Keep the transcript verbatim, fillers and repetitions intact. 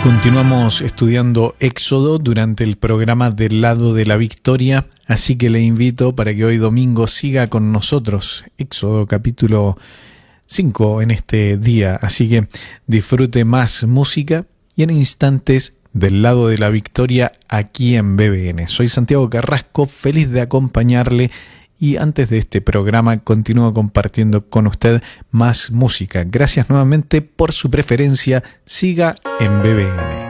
Continuamos estudiando Éxodo durante el programa Del Lado de la Victoria, así que le invito para que hoy domingo siga con nosotros. Éxodo capítulo cinco en este día, así que disfrute más música y en instantes Del Lado de la Victoria aquí en B B N. Soy Santiago Carrasco, feliz de acompañarle. Y antes de este programa continúo compartiendo con usted más música. Gracias nuevamente por su preferencia. Siga en B B N.